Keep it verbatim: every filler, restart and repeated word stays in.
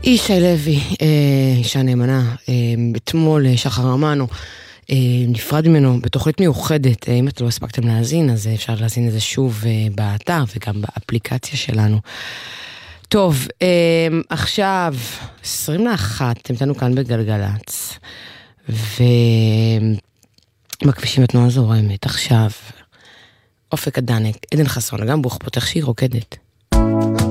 ישי לוי, אישה נאמנה, אתמול שחר אמנו, נפרד ממנו בתוכנית מיוחדת. אם אתם לא הספקתם להזין, אז אפשר להזין את זה שוב באתר וגם באפליקציה שלנו. טוב, עכשיו עשרים ואחת, אתם תנו כאן בגלגלץ, ומקפישים את תנועה זורמת. עכשיו אופק הדנק, עדן חסון, גם בוח פותח שהיא רוקדת.